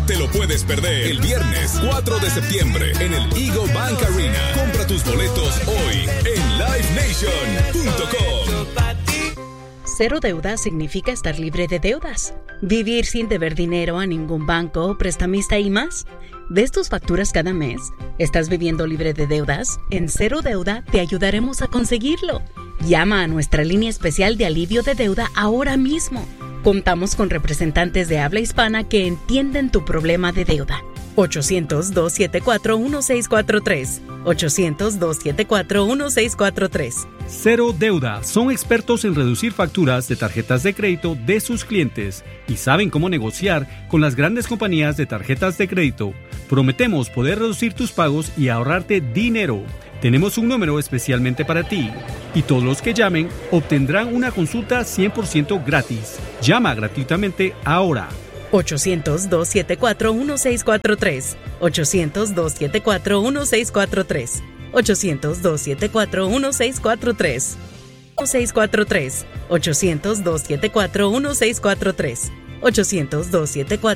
te lo puedes perder. El viernes 4 de septiembre en el Eagle Bank Arena. Compra tus boletos hoy en livenation.com. Cero deuda significa estar libre de deudas, vivir sin deber dinero a ningún banco, prestamista y más. ¿Ves tus facturas cada mes? ¿Estás viviendo libre de deudas? En Cero Deuda te ayudaremos a conseguirlo. Llama a nuestra línea especial de alivio de deuda ahora mismo. Contamos con representantes de habla hispana que entienden tu problema de deuda. 800-274-1643. 800-274-1643. Cero Deuda son expertos en reducir facturas de tarjetas de crédito de sus clientes y saben cómo negociar con las grandes compañías de tarjetas de crédito. Prometemos poder reducir tus pagos y ahorrarte dinero. Tenemos un número especialmente para ti y todos los que llamen obtendrán una consulta 100% gratis. Llama gratuitamente ahora. 800-274-1643. 800-274-1643. 800-274-1643. 1643. 800-274-1643. 800-274